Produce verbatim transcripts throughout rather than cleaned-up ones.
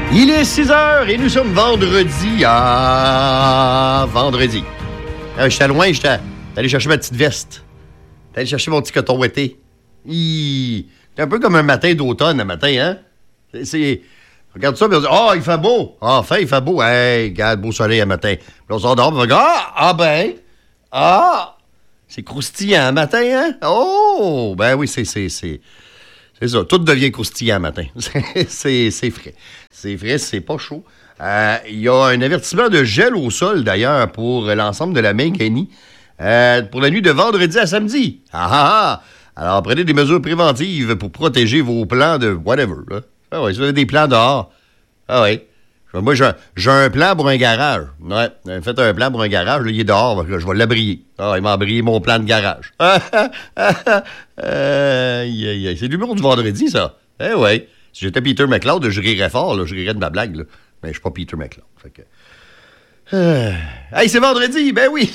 Il est six heures et nous sommes vendredi. Ah, vendredi. Euh, j'étais loin, j'étais allé chercher ma petite veste. J'étais allé chercher mon petit coton ouetté. Hi. C'est un peu comme un matin d'automne, un matin, hein? C'est... c'est... Regarde ça, puis on dit, ah, oh, il fait beau. Ah, enfin, il fait beau. Hey, regarde, beau soleil un matin. Puis on s'endort, puis on dit, ah, ah ben, ah, c'est croustillant un matin, hein? Oh, ben oui, c'est, c'est, c'est, c'est ça. Tout devient croustillant un matin. c'est, c'est, c'est frais. C'est frais, c'est pas chaud. Euh, il y a un avertissement de gel au sol, d'ailleurs, pour l'ensemble de la Mancanie, euh, pour la nuit de vendredi à samedi. Ah, ah, ah. Alors, prenez des mesures préventives pour protéger vos plans de whatever, là. Ah oui, si vous avez des plans dehors. Ah oui. Moi, j'ai un, j'ai un plan pour un garage. Ouais, faites un plan pour un garage, là, il est dehors, là, je vais l'abrier. Ah, il m'a abrié mon plan de garage. euh, yeah, yeah. C'est l'humour du vendredi, ça. Eh oui. Si j'étais Peter McLeod, je rirais fort, là, je rirais de ma blague, là. Mais je suis pas Peter McLeod. Fait que... Euh... Hey, c'est vendredi, ben oui!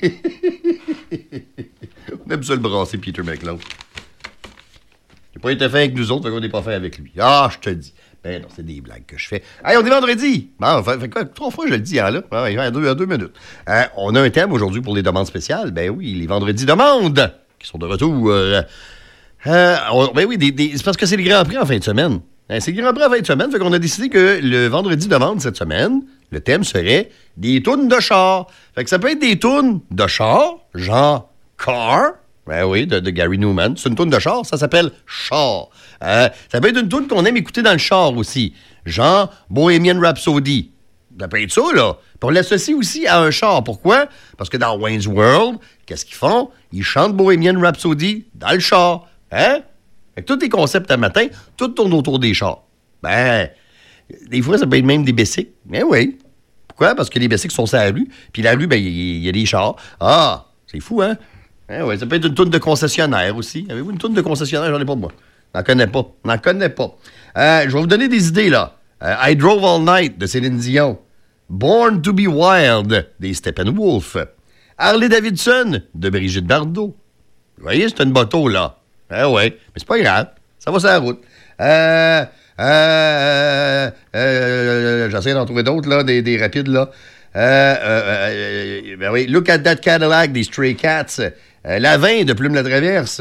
On aime ça le brasser, Peter McLeod. Il n'a pas été fait avec nous autres, fait qu'on n'est pas fait avec lui. Ah, je te dis. Ben non, c'est des blagues que je fais. Hey, on est vendredi! Bon, fait, fait quoi? Trois fois, je le dis, hein, là. Ah, il y a deux, deux minutes. Euh, on a un thème aujourd'hui pour les demandes spéciales. Ben oui, les vendredis demandes, qui sont de retour. Euh, euh, on, ben oui, des, des, c'est parce que c'est les Grands Prix en fin de semaine. Hein, c'est les Grands Prix en fin de semaine, fait qu'on a décidé que le vendredi demande cette semaine, le thème serait des tunes de char. Fait que ça peut être des tunes de char, genre car. Ben oui, de, de Gary Newman. C'est une toune de char, ça s'appelle Char. Euh, ça peut être une toune qu'on aime écouter dans le char aussi. Genre Bohemian Rhapsody. Ça peut être ça, là. Puis on l'associe aussi à un char. Pourquoi? Parce que dans Wayne's World, qu'est-ce qu'ils font? Ils chantent Bohemian Rhapsody dans le char. Hein? Fait que tous les concepts à matin, tout tourne autour des chars. Ben, des fois, ça peut être même des bicycles. Ben oui. Pourquoi? Parce que les bicycles sont sur la rue. Puis la rue, ben, il y, y a des chars. Ah, c'est fou, hein? Eh oui, ça peut être une toune de concessionnaire aussi. Avez-vous une toune de concessionnaire? J'en ai pas, moi. N'en connais pas. N'en connais pas. Euh, je vais vous donner des idées, là. Euh, I Drove All Night de Céline Dion. Born to be Wild des Steppenwolf. Harley Davidson de Brigitte Bardot. Vous voyez, c'est une bateau, là. Eh oui, mais c'est pas grave. Ça va sur la route. Euh, euh, euh, j'essaie d'en trouver d'autres, là, des, des rapides, là. Euh, euh, euh, ben oui, Look at That Cadillac des Stray Cats. Euh, la vingt de Plume la Traverse.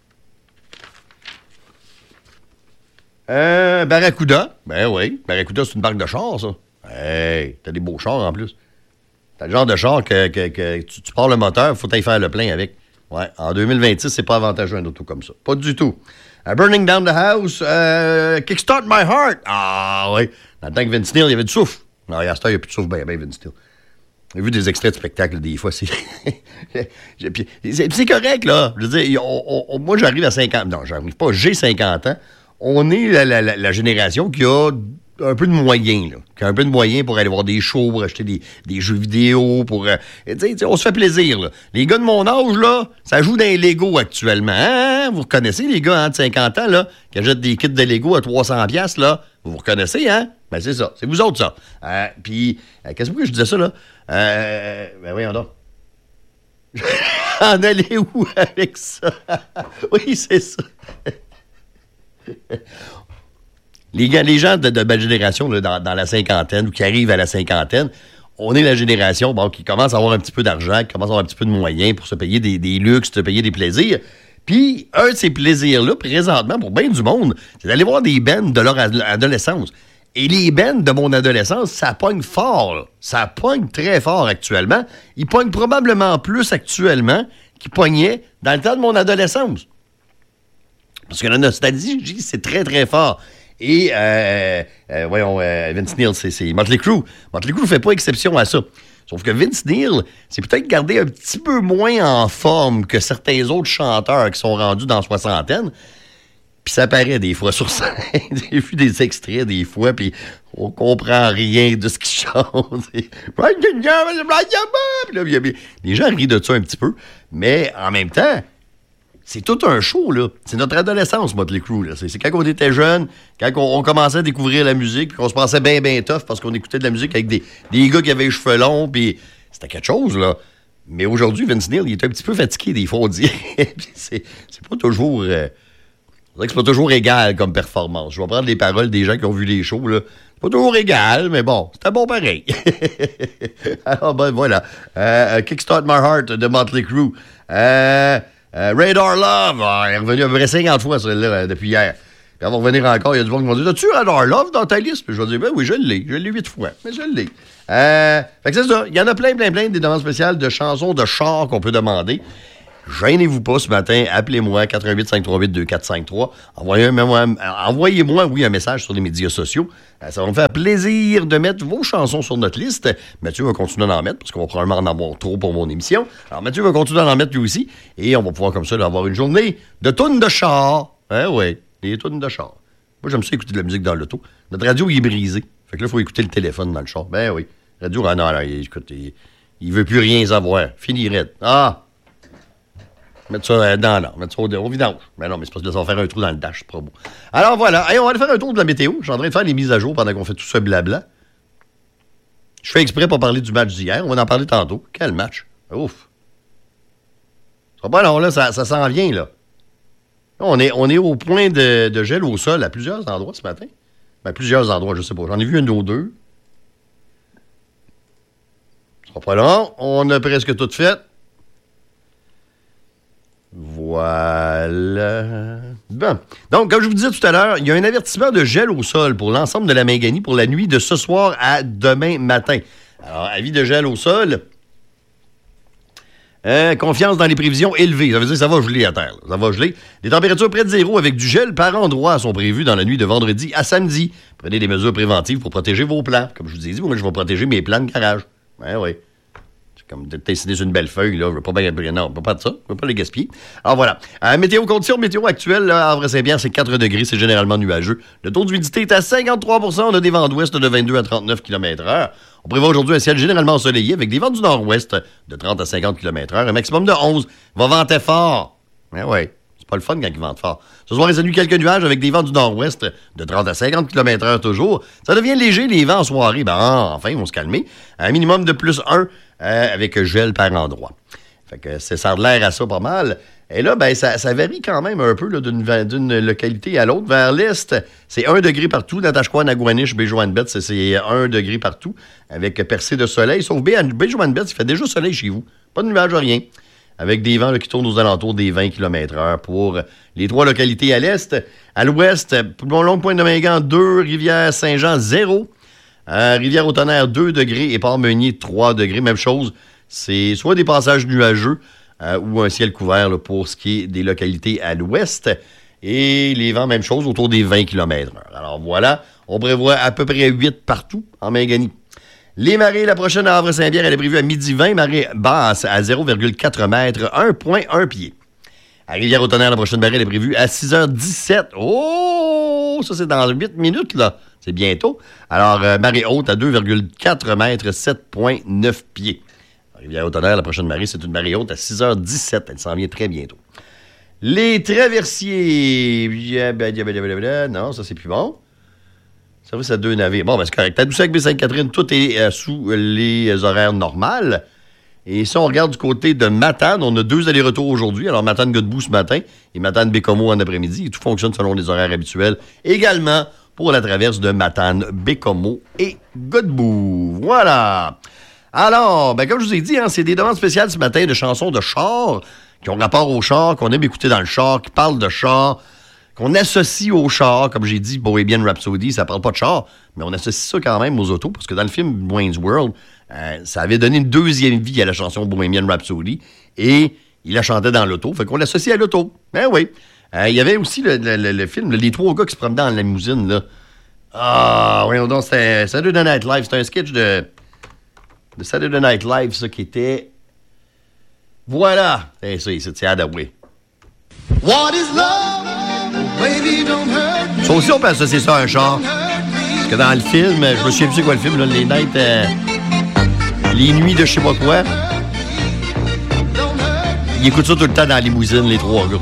Euh, Barracuda. Ben oui, Barracuda, c'est une marque de char, ça. Hey, t'as des beaux chars en plus. T'as le genre de char que, que, que tu, tu pars le moteur, faut t'aller faire le plein avec. Ouais, en deux mille vingt-six, c'est pas avantageux un auto comme ça. Pas du tout. Uh, Burning Down the House, uh, Kickstart My Heart. Ah oui, dans le temps que Vince Neil, il y avait du souffle. Non, à ce temps, il n'y a plus de souffle, ben, ben, Vince Neil. J'ai vu des extraits de spectacles, des fois, c'est... c'est, c'est correct, là. Je veux dire, on, on, moi, j'arrive à cinquante... Non, j'arrive pas, j'ai cinquante ans. On est la, la, la, la génération qui a un peu de moyens, là. Qui a un peu de moyens pour aller voir des shows, pour acheter des, des jeux vidéo, pour... Euh, tu sais, on se fait plaisir, là. Les gars de mon âge, là, ça joue dans les Lego actuellement. Hein? Vous reconnaissez, les gars, hein, de cinquante ans, là, qui achètent des kits de Lego à trois cents dollars, là? Vous vous reconnaissez, hein? Ben, c'est ça. C'est vous autres, ça. Euh, Puis, euh, qu'est-ce que je disais ça, là? Euh, ben, voyons donc. En aller où avec ça? Oui, c'est ça. les, gars, les gens de, de belle génération, là, dans, dans la cinquantaine, ou qui arrivent à la cinquantaine, on est la génération bon, qui commence à avoir un petit peu d'argent, qui commence à avoir un petit peu de moyens pour se payer des, des luxes, se payer des plaisirs. Puis, un de ces plaisirs-là, présentement, pour bien du monde, c'est d'aller voir des bands de leur adolescence. Et les bands de mon adolescence, ça pogne fort, là. Ça pogne très fort actuellement. Ils pognent probablement plus actuellement qu'ils pognaient dans le temps de mon adolescence. Parce que la nostalgie, c'est très, très fort. Et, euh, euh, voyons, euh, Vince Neil, c'est, c'est Motley Crue. Motley Crue ne fait pas exception à ça. Sauf que Vince Neil, c'est peut-être gardé un petit peu moins en forme que certains autres chanteurs qui sont rendus dans la soixantaine. Puis ça paraît des fois sur scène. J'ai vu des extraits des fois, puis on comprend rien de ce qu'ils chantent. Puis là, les gens rient de ça un petit peu. Mais en même temps, c'est tout un show, là. C'est notre adolescence, Motley Crue, là. C'est, c'est quand on était jeunes, quand on, on commençait à découvrir la musique, puis qu'on se pensait bien, bien tough parce qu'on écoutait de la musique avec des, des gars qui avaient les cheveux longs, puis c'était quelque chose, là. Mais aujourd'hui, Vince Neil, il est un petit peu fatigué, des fois, on dit. Puis c'est, c'est pas toujours... Euh, C'est vrai que c'est pas toujours égal comme performance. Je vais prendre les paroles des gens qui ont vu les shows, là. C'est pas toujours égal, mais bon, c'était bon pareil. Alors, ben voilà. Euh, Kickstart My Heart de Motley Crue. Euh, euh, Radar Love. Ah, il est revenu à peu près cinquante fois, celle-là, depuis hier. Puis elle va revenir encore. Il y a du monde qui vont dire, as-tu Radar Love dans ta liste? Puis je vais dire, ben oui, je l'ai. Je l'ai huit fois, mais je l'ai. Euh, fait que c'est ça. Il y en a plein, plein, plein des demandes spéciales de chansons de char qu'on peut demander. Gênez-vous pas ce matin, appelez-moi quatre un huit cinq trois huit deux quatre cinq trois. Envoyez moi, envoyez-moi, oui, un message sur les médias sociaux. Ça va me faire plaisir de mettre vos chansons sur notre liste. Mathieu va continuer d'en mettre parce qu'on va probablement en avoir trop pour mon émission. Alors Mathieu va continuer d'en mettre lui aussi et on va pouvoir comme ça avoir une journée de tunes de char. Hein, oui, des tunes de char. Moi, j'aime ça écouter de la musique dans l'auto. Notre radio, il est brisé. Fait que là, il faut écouter le téléphone dans le char. Ben oui. Radio, ah non, non, il, écoute, il, il veut plus rien savoir. Finirait. Ah! Mettre ça dans l'or, mettre ça au, au vidange. Mais non, mais c'est parce que ça va faire un trou dans le dash, c'est pas beau. Alors voilà, hey, on va aller faire un tour de la météo. Je suis en train de faire les mises à jour pendant qu'on fait tout ce blabla. Je fais exprès pour parler du match d'hier. On va en parler tantôt. Quel match? Ouf! Ça va pas long, là, ça, ça s'en vient, là. On est, on est au point de, de gel au sol à plusieurs endroits ce matin. Ben, plusieurs endroits, je sais pas. J'en ai vu un ou deux. Ça sera pas long. On a presque tout fait. Voilà. Bon. Donc, comme je vous disais tout à l'heure, il y a un avertissement de gel au sol pour l'ensemble de la Minganie pour la nuit de ce soir à demain matin. Alors, avis de gel au sol. Euh, confiance dans les prévisions élevées. Ça veut dire que ça va geler à terre. Là. Ça va geler. Des températures près de zéro avec du gel par endroit sont prévues dans la nuit de vendredi à samedi. Prenez des mesures préventives pour protéger vos plans. Comme je vous ai dit, moi, je vais protéger mes plans de garage. Ouais, oui. Comme de dessiner sur une belle feuille, là. Je veux pas bien. Non, pas de ça. Je veux pas les gaspiller. Alors voilà. Euh, météo, condition météo actuelle, là, à Havre-Saint-Pierre, c'est quatre degrés, c'est généralement nuageux. Le taux d'humidité est à cinquante-trois pour cent. On a des vents d'ouest de vingt-deux à trente-neuf kilomètres heure. On prévoit aujourd'hui un ciel généralement ensoleillé avec des vents du nord-ouest de trente à cinquante kilomètres heure. Un maximum de onze. Va venter fort. Ouais, ouais. C'est pas le fun quand il vente fort. Ce soir, il y a quelques nuages avec des vents du nord-ouest de trente à cinquante kilomètres heure toujours. Ça devient léger, les vents en soirée. Ben, enfin, ils vont se calmer. Un minimum de plus un. Euh, avec gel par endroit. Fait que c'est, ça a l'air à ça pas mal. Et là, ben, ça, ça varie quand même un peu là, d'une, d'une localité à l'autre. Vers l'est, c'est un degré partout. Natashquan, Agouaniche, Béjoine-Bette, c'est, c'est un degré partout, avec percée de soleil. Sauf Béjoine-Bette, il fait déjà soleil chez vous. Pas de nuages, rien. Avec des vents là, qui tournent aux alentours des vingt kilomètres heure pour les trois localités à l'est. À l'ouest, mon long point de Mingan, deux. Rivière-Saint-Jean, zéro. Euh, Rivière-au-Tonnerre, deux degrés et Port-Meunier, trois degrés. Même chose, c'est soit des passages nuageux euh, ou un ciel couvert là, pour ce qui est des localités à l'ouest. Et les vents, même chose, autour des vingt kilomètres heure. Alors voilà, on prévoit à peu près huit partout en Minganie. Les marées, la prochaine à Havre-Saint-Pierre, elle est prévue à midi vingt. Marée basse à zéro virgule quatre mètres, un virgule un pied. À Rivière-au-Tonnerre, la prochaine marée, elle est prévue à six heures dix-sept. Oh! Ça, c'est dans huit minutes, là. C'est bientôt. Alors, euh, marée haute à deux virgule quatre mètres, sept virgule neuf pieds. Rivière-au-Tonnerre, la prochaine marée, c'est une marée haute à six heures dix-sept. Elle s'en vient très bientôt. Les traversiers. Non, ça, c'est plus bon. Service à deux navires. Bon, ben, c'est correct. Tadoussac, Baie-Sainte-Catherine, tout est euh, sous les horaires normales. Et si on regarde du côté de Matane, on a deux allers-retours aujourd'hui. Alors, Matane-Godbout ce matin et Matane-Bécomo en après-midi. Et tout fonctionne selon les horaires habituels. Également pour la traverse de Matane-Bécomo et Godbout. Voilà. Alors, ben, comme je vous ai dit, hein, c'est des demandes spéciales ce matin de chansons de char qui ont rapport au char, qu'on aime écouter dans le char, qui parlent de char, qu'on associe au char. Comme j'ai dit, Bohemian Rhapsody, ça parle pas de char, mais on associe ça quand même aux autos, parce que dans le film Wayne's World, euh, ça avait donné une deuxième vie à la chanson Bohemian Rhapsody, et il la chantait dans l'auto, fait qu'on l'associe à l'auto. Ben oui. Euh, il y avait aussi le, le, le, le film, les trois gars qui se promenaient dans la limousine, là. Ah, oui, donc c'était Saturday Night Live, c'était un sketch de, de Saturday Night Live, ça, qui était... Voilà! C'est ça, c'est Hadaway. What is love? Baby, don't hurt me. Ça aussi, on peut associer ça à un char. Parce que dans le film, je me souviens plus c'est quoi le film, là, les nights... Euh, les nuits de je sais pas quoi. Ils écoutent ça tout le temps dans la limousine, les trois gars.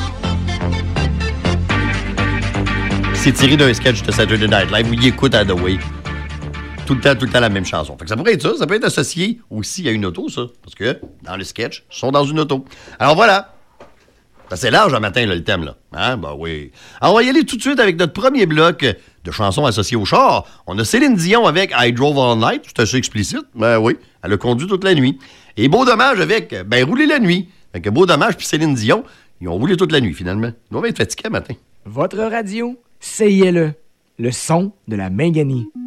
C'est tiré d'un sketch de Saturday Night Live où ils écoutent Hadaway. Tout le temps, tout le temps la même chanson. Fait que ça pourrait être ça. Ça peut être associé aussi à une auto, ça. Parce que dans le sketch, ils sont dans une auto. Alors voilà. Ben, c'est large un matin, là, le thème, là. Hein? Ben oui. Alors, on va y aller tout de suite avec notre premier bloc de chansons associées au char. On a Céline Dion avec I Drove All Night. C'est assez explicite. Ben oui. Elle a conduit toute la nuit. Et Beau Dommage avec Ben rouler la nuit. Fait que Beau Dommage puis Céline Dion, ils ont roulé toute la nuit, finalement. Ils doivent être fatigués matin. Votre radio, C I L E. Le son de la Minganie.